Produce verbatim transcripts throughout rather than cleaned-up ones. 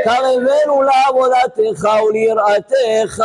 קרבנו לעבודתך וליראתך,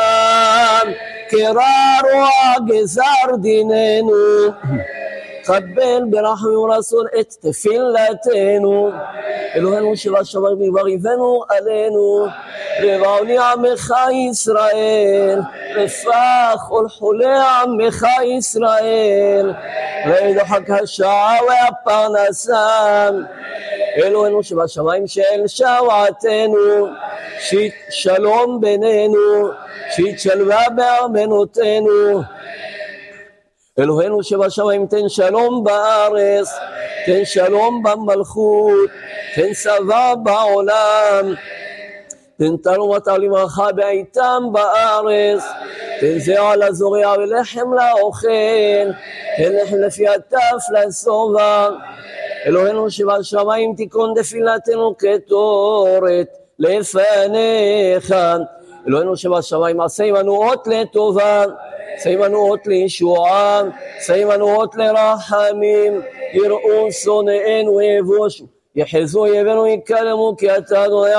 קרא רוע גזר דיננו, קבל ברחמים ורסון את תפילתנו. אלוהינו שבשמיים יברכנו עלינו, לבעוני עמך ישראל, רפח כל חולי עמך ישראל, וידחק השעה והפרנסה. אלוהינו שבשמיים של שוועתנו, שית שלום בינינו, שית שלווה בארמנותינו. אלוהינו שבשמיים תן שלום בארץ, תן שלום במלכות, תן צבא בעולם, תן תלומת עלימך בעיתם בארץ, תן זרע לזורע ולחם לאוכל, תן לחם לפי הטף לשובע. אלוהינו שבשמיים תיקון תפילתנו כתורת לפניך. אלוהינו שבשמיים עשה עמנו אות לטובה, עשה עמנו אות לישועה, עשה עמנו אות לרחמים, יראו שונאינו ויבושו, יחזו אויבינו יקלמו, כי אתה אדוני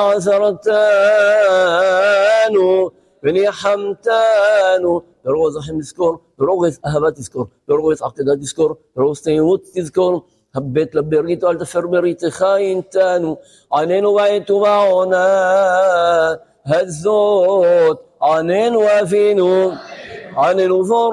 עזרתנו וניחמתנו. ברוגז רחם תזכור, ברוגז אהבה תזכור, ברוגז עקדה תזכור, ברוגז תמימות תזכור. הבט לברית ואל תפר בריתך איתנו, עננו בעת ובעונה הזאת, עננו אבינו, עננו בור